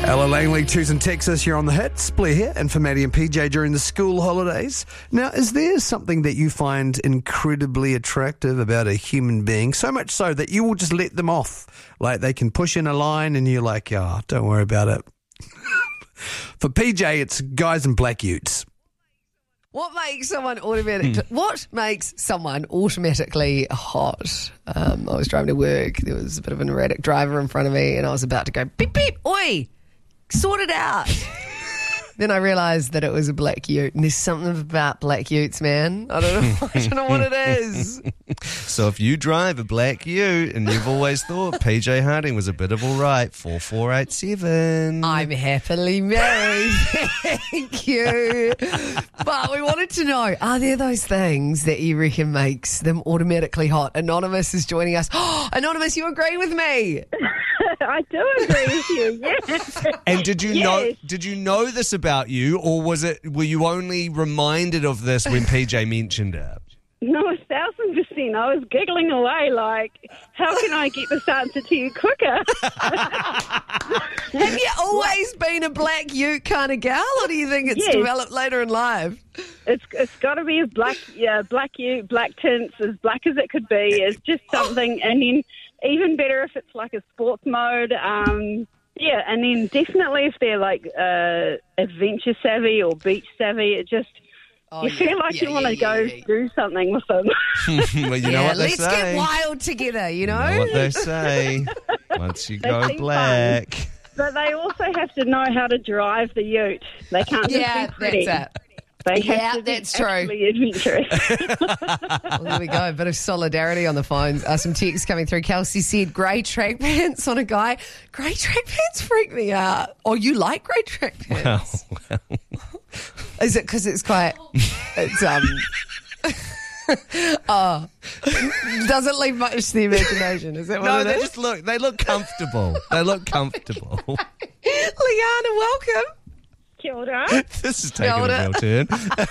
Ella Langley, Tucson, Texas. You're on the hits. Blair here, and for Maddie and PJ during the school holidays. Now, is there something that you find incredibly attractive about a human being, so much so that you will just let them off? Like they can push in a line and you're like, oh, don't worry about it. For PJ, it's guys in black utes. What makes someone automatically hot? I was driving to work. There was a bit of an erratic driver in front of me, and I was about to go, beep, beep, oi, sort it out. Then I realised that it was a black ute, and there's something about black utes, man. I don't know what it is. So if you drive a black ute and you've always thought PJ Harding was a bit of all right, 4487. I'm happily married, thank you. But we wanted to know, are there those things that you reckon makes them automatically hot? Anonymous is joining us. Oh, Anonymous, you agree with me? I do agree with you, yes. And did you know this about you, or were you only reminded of this when PJ mentioned it? No, 1,000%. I was giggling away like, how can I get this answer to you quicker? Have you always been a black ute kind of gal, or do you think it's developed later in life? It's got to be as black ute, black tints, as black as it could be. It's just something, and then even better if it's like a sports mode. And then definitely if they're like adventure savvy or beach savvy, it just... you feel like you want to go do something with them. Well, you know what they let's say. Get wild together, you know? You know what they say. Once you go black. Fun. But they also have to know how to drive the ute. They can't just be pretty. That's it. They have to that's be actually adventurous. Well, there we go. A bit of solidarity on the phones. Some texts coming through. Kelsey said, grey track pants on a guy. Grey track pants freak me out. Oh, you like grey track pants? Well. Is it because it's quite... doesn't leave much to the imagination. Is that what it is? They look comfortable. They look comfortable. Liana, welcome. Kia ora. This is taking a real turn.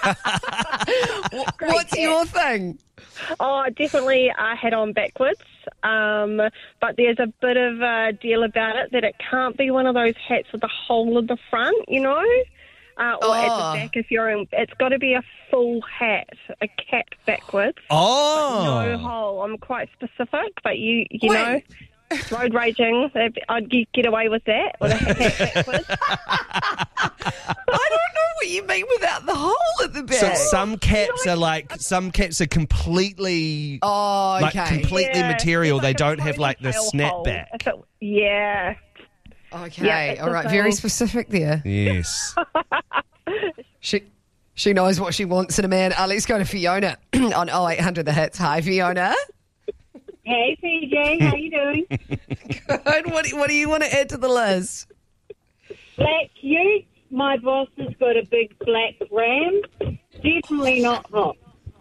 What's your thing? Oh, definitely head on backwards. But there's a bit of a deal about it that it can't be one of those hats with a hole in the front, you know? Or at the back if you're in. It's got to be a full hat, a cap backwards. Oh. No hole. I'm quite specific, but you know, road raging, I'd get away with that, with a hat backwards. I don't know what you mean without the hole at the back. So some caps are completely completely material. They don't have like the snapback. Yeah. Okay, all right, very specific there. Yes. She knows what she wants in a man. Let's go to Fiona on 0800 The Hits. Hi, Fiona. Hey, PJ, how you doing? Good. What do you want to add to the list? Black ute. My boss has got a big black ram. Definitely not hot.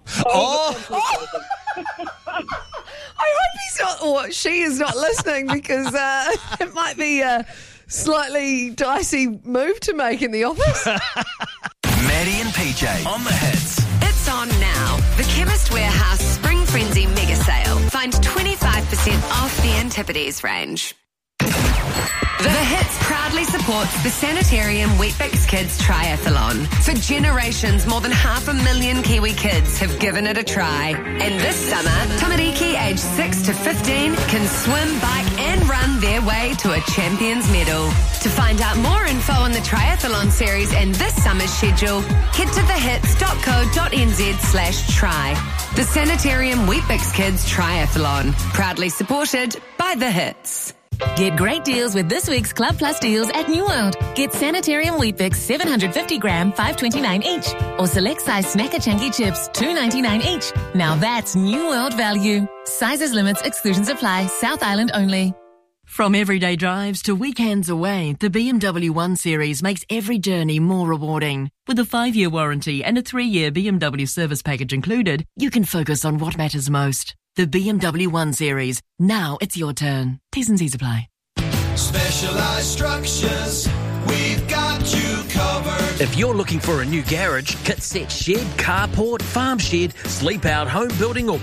I hope he's not, or she is not listening, because it might be a slightly dicey move to make in the office. Maddie and PJ on the hits. It's on now. The Chemist Warehouse Spring Frenzy Mega Sale. Find 25% off the Antipodes range. The Hits proudly supports the Sanitarium Weet-Bix Kids Triathlon. For generations, more than 500,000 Kiwi kids have given it a try. And this summer, Tamariki aged 6 to 15 can swim, bike and run their way to a champion's medal. To find out more info on the triathlon series and this summer's schedule, head to thehits.co.nz/try. The Sanitarium Weet-Bix Kids Triathlon. Proudly supported by The Hits. Get great deals with this week's Club Plus deals at New World. Get Sanitarium Weet-Bix 750 gram, $5.29 each. Or select size Smacker Chunky chips, $2.99 each. Now that's New World value. Sizes, limits, exclusions apply. South Island only. From everyday drives to weekends away, the BMW 1 Series makes every journey more rewarding. With a 5-year warranty and a 3-year BMW service package included, you can focus on what matters most. The BMW 1 Series. Now it's your turn. T's and C's apply. Specialized Structures, we've got you covered. If you're looking for a new garage, kit set, shed, carport, farm shed, sleep out, home building or